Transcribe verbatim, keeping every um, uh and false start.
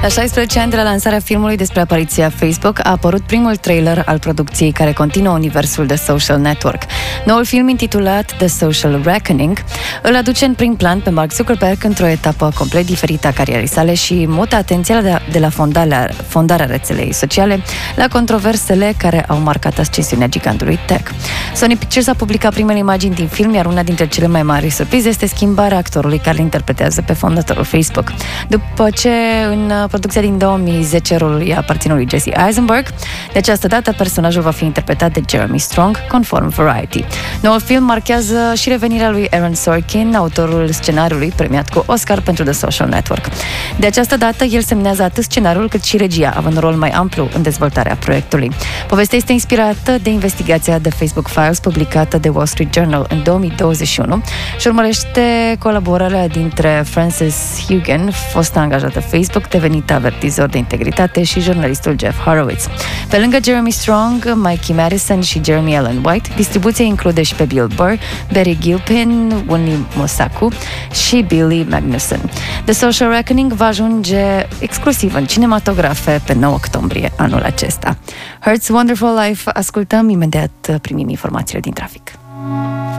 La șaisprezece ani de la lansarea filmului despre apariția Facebook, a apărut primul trailer al producției care continuă universul The Social Network. Noul film, intitulat The Social Reckoning, îl aduce în prim plan pe Mark Zuckerberg într-o etapă complet diferită a carierei sale și mută atenția de, de la fondarea, fondarea rețelei sociale la controversele care au marcat ascensiunea gigantului tech. Sony Pictures a publicat primele imagini din film, iar una dintre cele mai mari surprize este schimbarea actorului care îl interpretează pe fondatorul Facebook. După ce în producția din două mii zece rolul i-a aparținut lui Jesse Eisenberg, de această dată personajul va fi interpretat de Jeremy Strong, conform Variety. Noul film marchează și revenirea lui Aaron Sorkin, autorul scenariului premiat cu Oscar pentru The Social Network. De această dată, el semnează atât scenariul cât și regia, având un rol mai amplu în dezvoltarea proiectului. Povestea este inspirată de investigația The Facebook Files publicată de Wall Street Journal în două mii douăzeci și unu și urmărește colaborarea dintre Frances Haugen, fostă angajată Facebook, devenită avertizor de integritate, și jurnalistul Jeff Horowitz. Pe lângă Jeremy Strong, Mikey Madison și Jeremy Allen White, distribuția include și pe Bill Burr, Barry Gilpin, Winnie Mosaku și Billy Magnuson. The Social Reckoning va ajunge exclusiv în cinematografe pe nouă octombrie anul acesta. Hertz Wonderful Life, ascultăm imediat, primim informațiile din trafic.